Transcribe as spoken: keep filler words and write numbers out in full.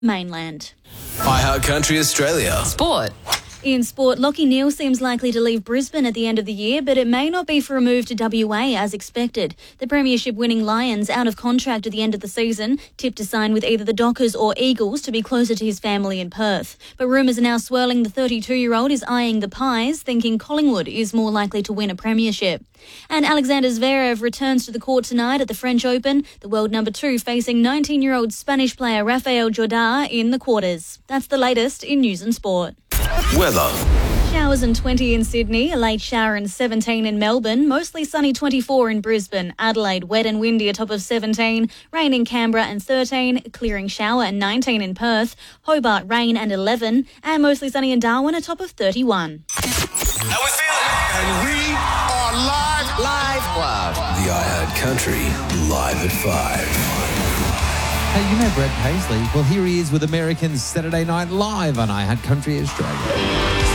mainland. iHeartCountry Australia. Sport. In sport, Lachie Neale seems likely to leave Brisbane at the end of the year, but it may not be for a move to W A as expected. The premiership-winning Lions, out of contract at the end of the season, tipped to sign with either the Dockers or Eagles to be closer to his family in Perth. But rumours are now swirling the thirty-two-year-old is eyeing the Pies, thinking Collingwood is more likely to win a premiership. And Alexander Zverev returns to the court tonight at the French Open, the world number two facing nineteen-year-old Spanish player Rafael Jordá in the quarters. That's the latest in news and sport. Weather. Showers and twenty in Sydney, a late shower and seventeen in Melbourne, mostly sunny twenty-four in Brisbane, Adelaide wet and windy a top of seventeen, rain in Canberra and thirteen, clearing shower and nineteen in Perth, Hobart rain and eleven, and mostly sunny in Darwin a top of thirty-one. How we feeling? And we are live, live, live. The iHeartCountry Live at five. Hey, you know Brett Paisley? Well, here he is with Americans Saturday Night Live on iHeartCountry Australia.